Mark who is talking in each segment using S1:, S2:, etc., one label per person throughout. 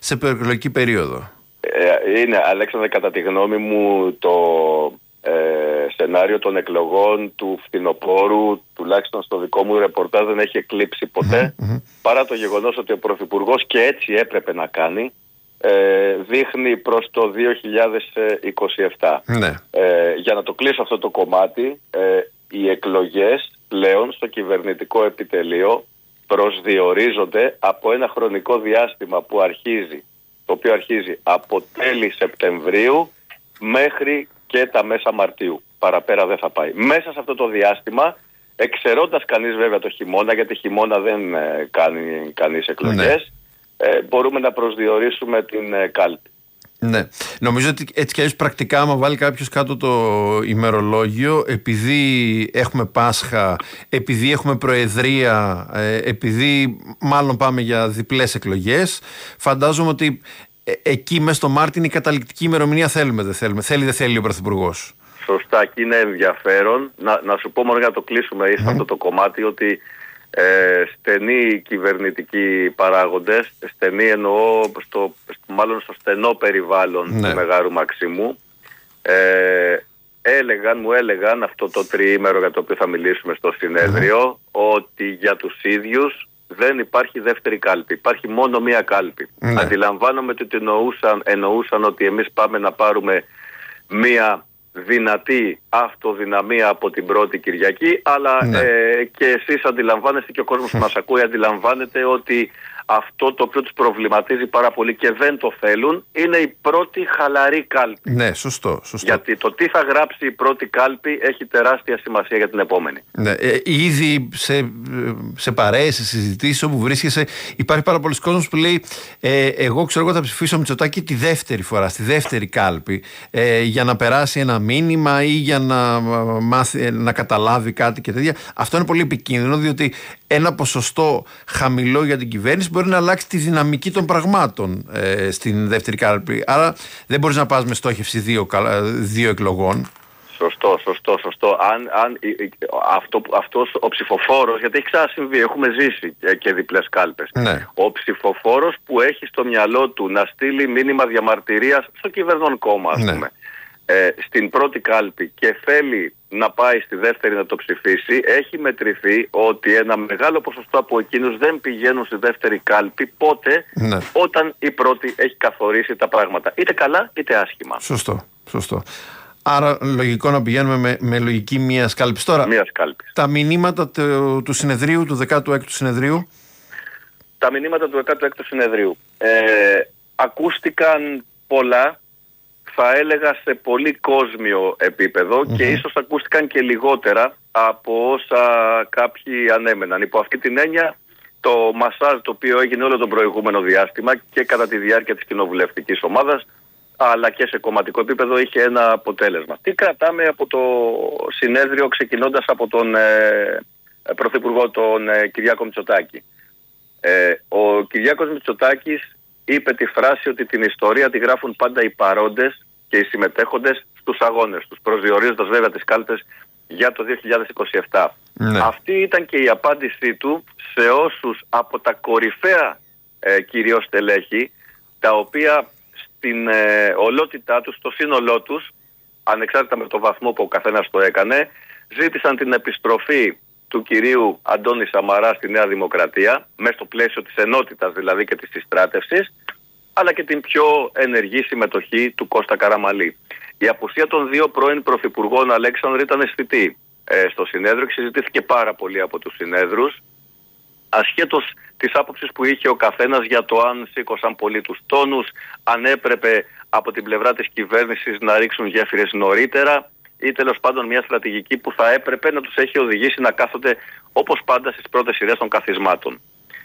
S1: σε προεκλογική περίοδο.
S2: Είναι, Αλέξανδρε, κατά τη γνώμη μου, το σενάριο των εκλογών του φθινοπόρου, τουλάχιστον στο δικό μου ρεπορτάζ, δεν έχει εκλείψει ποτέ, παρά το γεγονός ότι ο Πρωθυπουργός, και έτσι έπρεπε να κάνει, δείχνει προς το 2027. Για να το κλείσω αυτό το κομμάτι, οι εκλογές πλέον στο κυβερνητικό επιτελείο προσδιορίζονται από ένα χρονικό διάστημα που αρχίζει, το οποίο αρχίζει από τέλη Σεπτεμβρίου μέχρι και τα μέσα Μαρτίου. Παραπέρα δεν θα πάει. Μέσα σε αυτό το διάστημα, εξαιρώντας κανείς βέβαια το χειμώνα, γιατί χειμώνα δεν κάνει κανείς εκλογές, μπορούμε να προσδιορίσουμε την κάλπη.
S1: Ναι. Νομίζω ότι έτσι κι αλλιώς πρακτικά, άμα βάλει κάποιος κάτω το ημερολόγιο, επειδή έχουμε Πάσχα, επειδή έχουμε Προεδρία, επειδή μάλλον πάμε για διπλές εκλογές, φαντάζομαι ότι εκεί μέσα στο Μάρτιο είναι η καταληκτική ημερομηνία. Θέλουμε, δεν θέλουμε. Θέλει, δεν θέλει ο Πρωθυπουργός.
S2: Σωστά, και είναι ενδιαφέρον. Να σου πω μόνο για να το κλείσουμε σε αυτό το κομμάτι, ότι στενοί κυβερνητικοί παράγοντες, στενοί εννοώ μάλλον στο στενό περιβάλλον του Μεγάρου Μαξίμου, μου έλεγαν αυτό το τριήμερο για το οποίο θα μιλήσουμε στο συνέδριο, ότι για τους ίδιους δεν υπάρχει δεύτερη κάλπη, υπάρχει μόνο μία κάλπη. Αντιλαμβάνομαι ότι εννοούσαν ότι εμείς πάμε να πάρουμε μία δυνατή αυτοδυναμία από την πρώτη Κυριακή, αλλά και εσείς αντιλαμβάνεστε, και ο κόσμος που μας ακούει αντιλαμβάνεται, ότι αυτό το οποίο τους προβληματίζει πάρα πολύ και δεν το θέλουν είναι η πρώτη χαλαρή κάλπη.
S1: Ναι, σωστό.
S2: Γιατί το τι θα γράψει η πρώτη κάλπη έχει τεράστια σημασία για την επόμενη.
S1: Ναι, ήδη σε παρέες, σε συζητήσεις όπου βρίσκεσαι, υπάρχει πάρα πολλοί κόσμος που λέει εγώ θα ψηφίσω Μητσοτάκη τη δεύτερη φορά, στη δεύτερη κάλπη, για να περάσει ένα μήνυμα ή για να καταλάβει κάτι και τέτοια. Αυτό είναι πολύ επικίνδυνο, διότι ένα ποσοστό χαμηλό για την κυβέρνηση μπορεί να αλλάξει τη δυναμική των πραγμάτων στην δεύτερη κάλπη. Άρα δεν μπορείς να πας με στόχευση δύο εκλογών.
S2: Σωστό. Αυτός ο ψηφοφόρος, γιατί έχει ξανασυμβεί, έχουμε ζήσει και διπλές κάλπες. Ο ψηφοφόρος που έχει στο μυαλό του να στείλει μήνυμα διαμαρτυρίας στο κυβερνών κόμμα, ας πούμε, στην πρώτη κάλπη, και θέλει να πάει στη δεύτερη να το ψηφίσει, έχει μετρηθεί ότι ένα μεγάλο ποσοστό από εκείνους δεν πηγαίνουν στη δεύτερη κάλπη πότε, όταν η πρώτη έχει καθορίσει τα πράγματα, είτε καλά είτε άσχημα.
S1: Σωστό. Άρα λογικό να πηγαίνουμε με λογική μιας κάλπης. Τώρα, τα μηνύματα του συνεδρίου, του 16ου συνεδρίου.
S2: Τα μηνύματα του 16ου συνεδρίου. Ακούστηκαν πολλά, θα έλεγα σε πολύ κόσμιο επίπεδο, και ίσως ακούστηκαν και λιγότερα από όσα κάποιοι ανέμεναν. Υπό αυτή την έννοια, το μασάζ το οποίο έγινε όλο το προηγούμενο διάστημα και κατά τη διάρκεια της κοινοβουλευτικής ομάδας, αλλά και σε κομματικό επίπεδο, είχε ένα αποτέλεσμα. Τι κρατάμε από το συνέδριο, ξεκινώντας από τον Πρωθυπουργό, τον Κυριάκο Μητσοτάκη. Ο Κυριάκος Μητσοτάκης είπε τη φράση ότι την ιστορία τη γράφουν πάντα οι παρόντες και οι συμμετέχοντες στους αγώνες τους, προσδιορίζοντας βέβαια τις κάλπες για το 2027. Αυτή ήταν και η απάντησή του σε όσους από τα κορυφαία κυρίως στελέχη, τα οποία στην ολότητά τους, στο σύνολό τους, ανεξάρτητα με το βαθμό που ο καθένας το έκανε, ζήτησαν την επιστροφή του κυρίου Αντώνη Σαμαρά στη Νέα Δημοκρατία, μέσα στο πλαίσιο της ενότητας δηλαδή και της συστράτευσης, αλλά και την πιο ενεργή συμμετοχή του Κώστα Καραμαλή. Η απουσία των δύο πρώην πρωθυπουργών, Αλέξανδρε, ήταν αισθητή στο συνέδριο και συζητήθηκε πάρα πολύ από τους συνέδρους, ασχέτως της άποψης που είχε ο καθένας για το αν σήκωσαν πολύ τους τόνους, αν έπρεπε από την πλευρά της κυβέρνησης να ρίξουν γέφυρες νωρίτερα, ή τέλος πάντων μια στρατηγική που θα έπρεπε να τους έχει οδηγήσει να κάθονται όπως πάντα στις πρώτες σειρές των καθισμάτων.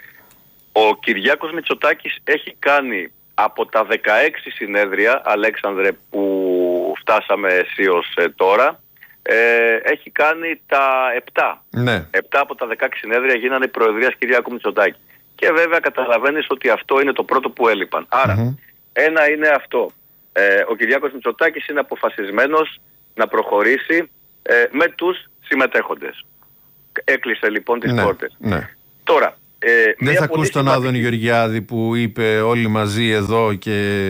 S2: Ο Κυριάκος Μητσοτάκης έχει κάνει από τα 16 συνέδρια, Αλέξανδρε, που φτάσαμε αισίως τώρα, έχει κάνει τα 7. 7 από τα 16 συνέδρια γίνανε προεδρίας Κυριάκου Μητσοτάκη. Και βέβαια καταλαβαίνεις ότι αυτό είναι το πρώτο που έλειπαν. Άρα, ένα είναι αυτό. Ο Κυριάκος Μητσοτάκης είναι αποφασισμένος να προχωρήσει με τους συμμετέχοντες. Έκλεισε λοιπόν τις πόρτες. Τώρα,
S1: Δεν θα ακούσει τον Άδωνη Γεωργιάδη που είπε όλοι μαζί εδώ και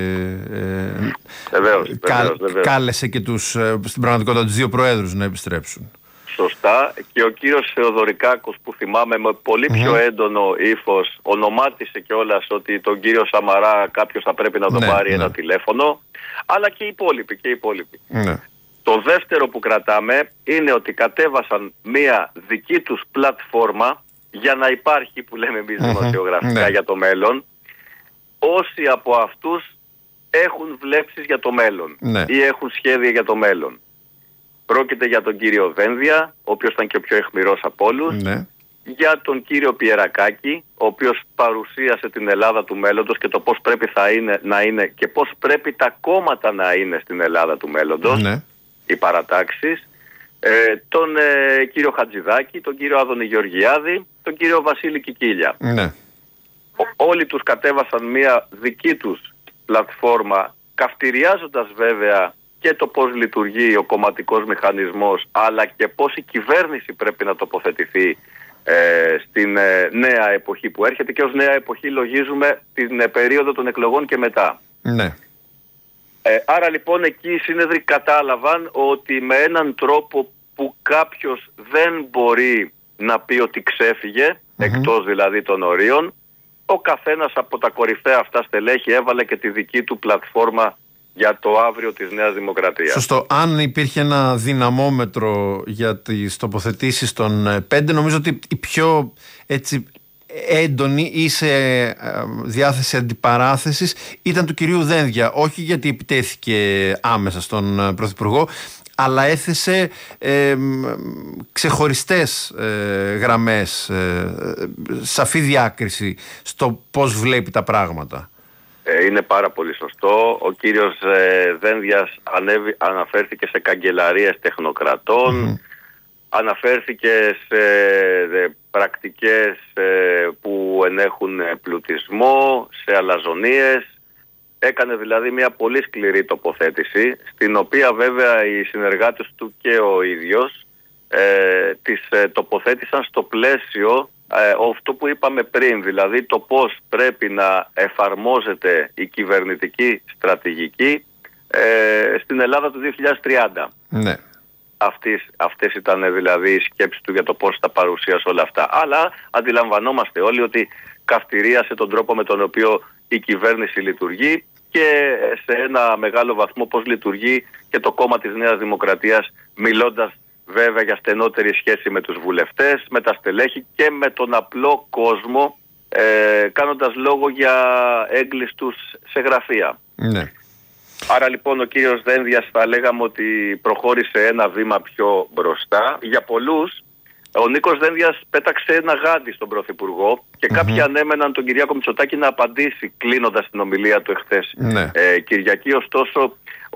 S1: κάλεσε και στην πραγματικότητα τους δύο προέδρους να επιστρέψουν.
S2: Σωστά. Και ο κύριος Θεοδωρικάκος, που θυμάμαι με πολύ πιο έντονο ύφος, ονομάτισε κιόλας ότι τον κύριο Σαμαρά κάποιος θα πρέπει να τον πάρει ένα τηλέφωνο, αλλά και οι υπόλοιποι. Το δεύτερο που κρατάμε είναι ότι κατέβασαν μία δική τους πλατφόρμα για να υπάρχει, που λέμε εμείς δημοσιογραφικά, για το μέλλον. Όσοι από αυτούς έχουν βλέψεις για το μέλλον ή έχουν σχέδια για το μέλλον. Πρόκειται για τον κύριο Δένδια, ο οποίος ήταν και ο πιο αιχμηρός από όλους, για τον κύριο Πιερακάκη, ο οποίος παρουσίασε την Ελλάδα του μέλλοντος και το πώς πρέπει να είναι και πώς πρέπει τα κόμματα να είναι στην Ελλάδα του μέλλοντος, οι παρατάξεις, τον κύριο Χατζηδάκη, τον κύριο Άδωνη Γεωργιάδη, τον κύριο Βασίλη Κικίλια. Όλοι τους κατέβασαν μια δική τους πλατφόρμα, καυτηριάζοντας βέβαια και το πώς λειτουργεί ο κομματικός μηχανισμός, αλλά και πώς η κυβέρνηση πρέπει να τοποθετηθεί στην νέα εποχή που έρχεται, και ως νέα εποχή λογίζουμε την περίοδο των εκλογών και μετά. Άρα λοιπόν εκεί οι σύνεδροι κατάλαβαν ότι με έναν τρόπο που κάποιος δεν μπορεί να πει ότι ξέφυγε, εκτός δηλαδή των ορίων, ο καθένας από τα κορυφαία αυτά στελέχη έβαλε και τη δική του πλατφόρμα για το αύριο της Νέας Δημοκρατίας.
S1: Σωστό. Αν υπήρχε ένα δυναμόμετρο για τις τοποθετήσεις των 5, νομίζω ότι η πιο έντονη ή σε διάθεση αντιπαράθεσης ήταν του κυρίου Δένδια. Όχι γιατί επιτέθηκε άμεσα στον Πρωθυπουργό, αλλά έθεσε ξεχωριστές γραμμές, σαφή διάκριση στο πώς βλέπει τα πράγματα.
S2: Είναι πάρα πολύ σωστό. Ο κύριος Δένδιας αναφέρθηκε σε καγκελαρίες τεχνοκρατών, αναφέρθηκε σε πρακτικές που ενέχουν πλουτισμό, σε αλαζονίες. Έκανε δηλαδή μια πολύ σκληρή τοποθέτηση, στην οποία βέβαια οι συνεργάτες του και ο ίδιος τις τοποθέτησαν στο πλαίσιο αυτό που είπαμε πριν, δηλαδή το πώς πρέπει να εφαρμόζεται η κυβερνητική στρατηγική στην Ελλάδα του 2030. Αυτές ήταν δηλαδή οι σκέψεις του για το πώς θα παρουσίασε όλα αυτά. Αλλά αντιλαμβανόμαστε όλοι ότι καυτηρίασε τον τρόπο με τον οποίο η κυβέρνηση λειτουργεί και σε ένα μεγάλο βαθμό πώς λειτουργεί και το κόμμα της Νέας Δημοκρατίας, μιλώντας βέβαια για στενότερη σχέση με τους βουλευτές, με τα στελέχη και με τον απλό κόσμο, κάνοντας λόγο για έγκλειστους σε γραφεία. Άρα λοιπόν ο κύριος Δένδιας θα λέγαμε ότι προχώρησε ένα βήμα πιο μπροστά. Για πολλούς ο Νίκος Δένδιας πέταξε ένα γάντι στον Πρωθυπουργό και κάποιοι ανέμεναν τον Κυριάκο Μητσοτάκη να απαντήσει κλείνοντας την ομιλία του εχθές Κυριακή. Ωστόσο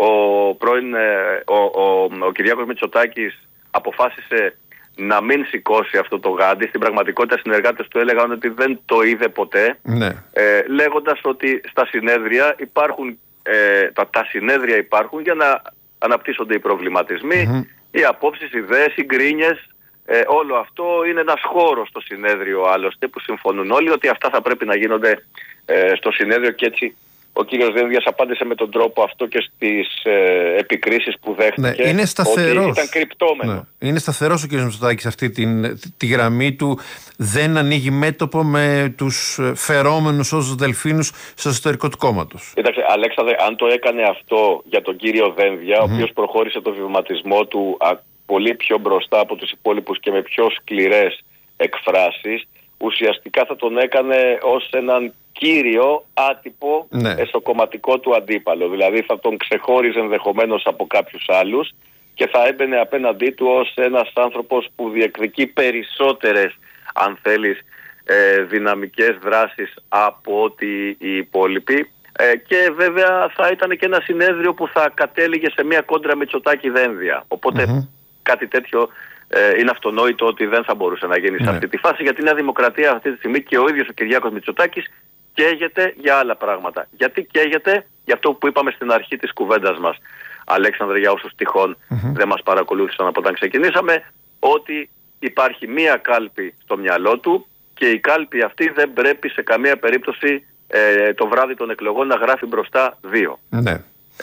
S2: ο Κυριάκος Μητσοτάκης αποφάσισε να μην σηκώσει αυτό το γάντι. Στην πραγματικότητα οι συνεργάτες του έλεγαν ότι δεν το είδε ποτέ, λέγοντας ότι στα συνέδρια υπάρχουν, τα συνέδρια υπάρχουν για να αναπτύσσονται οι προβληματισμοί, οι απόψεις, οι ιδέες, οι γκρίνιες. Όλο αυτό είναι ένας χώρος στο συνέδριο άλλωστε, που συμφωνούν όλοι ότι αυτά θα πρέπει να γίνονται στο συνέδριο, και έτσι ο κύριος Δένδιας απάντησε με τον τρόπο αυτό και στις επικρίσεις που δέχτηκε.
S1: Είναι σταθερός.
S2: Ότι ήταν κρυπτόμενο.
S1: Είναι σταθερός ο κύριος Μητσοτάκης αυτή τη γραμμή του. Δεν ανοίγει μέτωπο με τους φερόμενους ως δελφίνους στο εσωτερικό του κόμματος.
S2: Κοίταξε, Αλέξανδρε, αν το έκανε αυτό για τον κύριο Δένδια, ο οποίος προχώρησε το βηματισμό του πολύ πιο μπροστά από τους υπόλοιπους και με πιο σκληρές εκφράσεις, ουσιαστικά θα τον έκανε ως έναν κύριο άτυπο στο κομματικό του αντίπαλο. Δηλαδή θα τον ξεχώριζε ενδεχομένως από κάποιους άλλους και θα έμπαινε απέναντί του ως ένας άνθρωπος που διεκδικεί περισσότερες, αν θέλεις, δυναμικές δράσεις από ότι οι υπόλοιποι. Και βέβαια θα ήταν και ένα συνέδριο που θα κατέληγε σε μια κόντρα Μητσοτάκη-Δένδια. Οπότε κάτι τέτοιο είναι αυτονόητο ότι δεν θα μπορούσε να γίνει σε αυτή τη φάση, γιατί η Νέα Δημοκρατία αυτή τη στιγμή και ο ίδιος ο Κυριάκος Μητσοτάκης καίγεται για άλλα πράγματα. Γιατί καίγεται? Για αυτό που είπαμε στην αρχή της κουβέντας μας, Αλέξανδρε, για όσους τυχόν δεν μας παρακολούθησαν από όταν ξεκινήσαμε, ότι υπάρχει μία κάλπη στο μυαλό του και η κάλπη αυτή δεν πρέπει σε καμία περίπτωση το βράδυ των εκλογών να γράφει μπροστά 2.
S1: Ναι.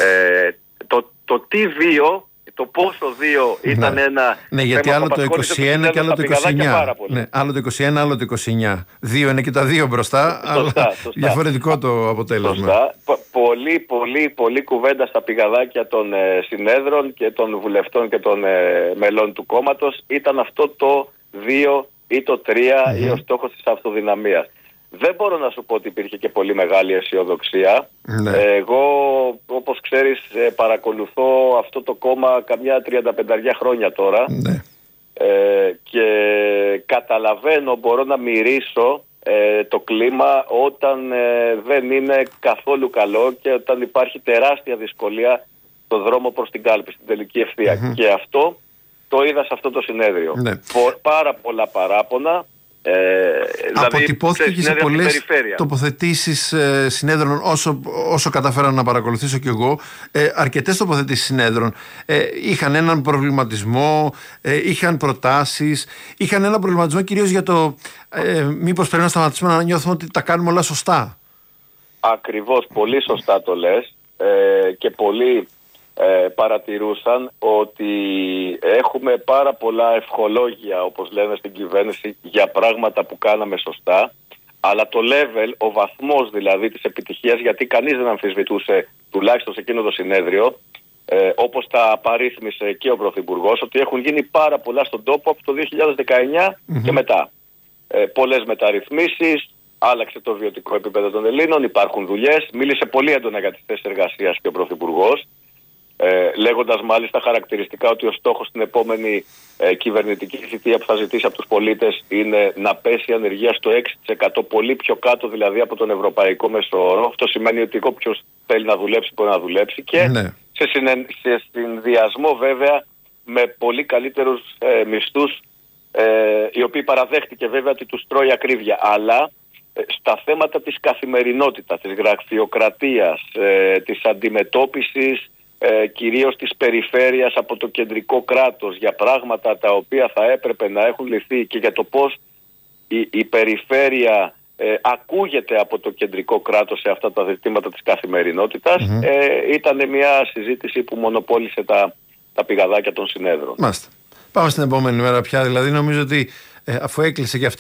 S2: Το τι 2, το πόσο 2 ήταν ένα.
S1: Ναι, γιατί άλλο το 21 και άλλο το 29. Ναι, άλλο το 21, άλλο το 29. 2 είναι και τα 2 μπροστά, αλλά διαφορετικό το αποτέλεσμα.
S2: Σωστά. Πολύ κουβέντα στα πηγαδάκια των συνέδρων και των βουλευτών και των μελών του κόμματος ήταν αυτό το 2 ή το 3 ή ο στόχος της αυτοδυναμίας. Δεν μπορώ να σου πω ότι υπήρχε και πολύ μεγάλη αισιοδοξία. Ναι. Εγώ, όπως ξέρεις, παρακολουθώ αυτό το κόμμα καμιά 35 χρόνια τώρα.
S1: Ναι.
S2: Και καταλαβαίνω, μπορώ να μυρίσω το κλίμα όταν δεν είναι καθόλου καλό και όταν υπάρχει τεράστια δυσκολία στο δρόμο προς την κάλπη, στην τελική ευθεία. Και αυτό το είδα σε αυτό το συνέδριο.
S1: Ναι.
S2: Πάρα πολλά παράπονα.
S1: Αποτυπώθηκε
S2: δηλαδή,
S1: και σε πολλές τοποθετήσεις συνέδρων, όσο κατάφερα να παρακολουθήσω κι εγώ. Αρκετές τοποθετήσεις συνέδρων είχαν έναν προβληματισμό, είχαν προτάσεις, είχαν έναν προβληματισμό κυρίως για το μήπως πρέπει να σταματήσουμε να νιώθουμε ότι τα κάνουμε όλα σωστά.
S2: Ακριβώς, πολύ σωστά το λες, και πολλοί παρατηρούσαν ότι έχουμε πάρα πολλά ευχολόγια, όπως λένε στην κυβέρνηση, για πράγματα που κάναμε σωστά, αλλά το level, ο βαθμός δηλαδή της επιτυχίας, γιατί κανείς δεν αμφισβητούσε, τουλάχιστον σε εκείνο το συνέδριο, όπως τα απαρίθμησε και ο Πρωθυπουργός, ότι έχουν γίνει πάρα πολλά στον τόπο από το 2019 και μετά. Πολλές μεταρρυθμίσεις, άλλαξε το βιωτικό επίπεδο των Ελλήνων, υπάρχουν δουλειές, μίλησε πολύ έντονα για τις θέσεις εργασίας και ο Πρωθυπουργός, λέγοντας μάλιστα χαρακτηριστικά ότι ο στόχος στην επόμενη κυβερνητική θητεία που θα ζητήσει από τους πολίτες είναι να πέσει η ανεργία στο 6%, πολύ πιο κάτω δηλαδή από τον ευρωπαϊκό μέσο όρο. Αυτό σημαίνει ότι όποιος θέλει να δουλέψει μπορεί να δουλέψει και σε συνδυασμό βέβαια με πολύ καλύτερους μισθούς, οι οποίοι παραδέχτηκε βέβαια ότι τους τρώει ακρίβεια, αλλά στα θέματα της καθημερινότητας, της γραφειοκρατίας, της αντιμετώπισης κυρίως της περιφέρειας από το κεντρικό κράτος για πράγματα τα οποία θα έπρεπε να έχουν λυθεί και για το πώς η περιφέρεια ακούγεται από το κεντρικό κράτος σε αυτά τα ζητήματα της καθημερινότητας, ήταν μια συζήτηση που μονοπόλησε τα πηγαδάκια των συνέδρων.
S1: Μάλιστα. Πάμε στην επόμενη μέρα πια, δηλαδή νομίζω ότι αφού έκλεισε και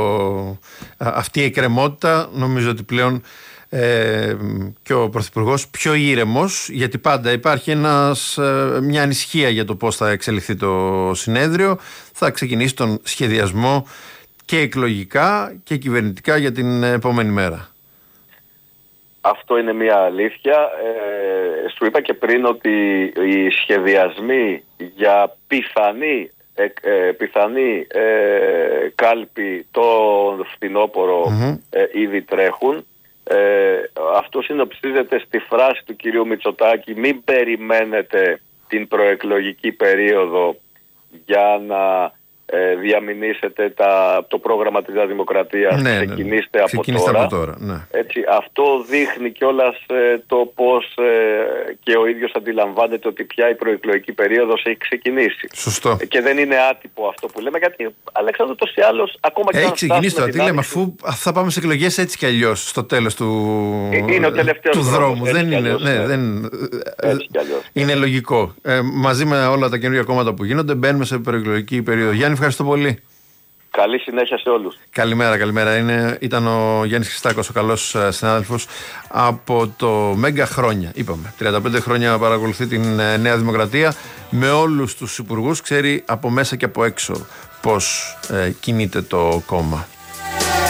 S1: αυτή η εκκρεμότητα, νομίζω ότι πλέον και ο Πρωθυπουργός πιο ήρεμος, γιατί πάντα υπάρχει μια ανησυχία για το πώς θα εξελιχθεί το συνέδριο, θα ξεκινήσει τον σχεδιασμό και εκλογικά και κυβερνητικά για την επόμενη μέρα.
S2: Αυτό είναι μια αλήθεια. Σου είπα και πριν ότι οι σχεδιασμοί για πιθανή κάλπη τον φθινόπωρο ήδη τρέχουν. Αυτό συνοψίζεται στη φράση του κυρίου Μητσοτάκη: μην περιμένετε την προεκλογική περίοδο για να διαμηνήσετε το πρόγραμμα της Δημοκρατίας. Ξεκινήστε από τώρα. Ναι. Έτσι, αυτό δείχνει κιόλας το πώς και ο ίδιος αντιλαμβάνεται ότι πια η προεκλογική περίοδος έχει ξεκινήσει.
S1: Σωστό.
S2: Και δεν είναι άτυπο αυτό που λέμε, γιατί Αλέξανδρο, τόσο ή άλλως ακόμα και
S1: έχει ξεκινήσει τώρα. Τι λέμε, αφού θα πάμε σε εκλογές έτσι κι αλλιώς στο τέλος του δρόμου. Δεν είναι. Είναι λογικό. Μαζί με όλα τα καινούργια κόμματα που γίνονται, μπαίνουμε σε προεκλογική περίοδο. Γιάννη, ευχαριστώ πολύ.
S2: Καλή συνέχεια σε όλους.
S1: Καλημέρα. Ήταν ο Γιάννης Χριστάκος, ο καλός συνάδελφος από το Μέγκα χρόνια. Είπαμε, 35 χρόνια παρακολουθεί την Νέα Δημοκρατία με όλους τους υπουργούς, ξέρει από μέσα και από έξω πώς κινείται το κόμμα.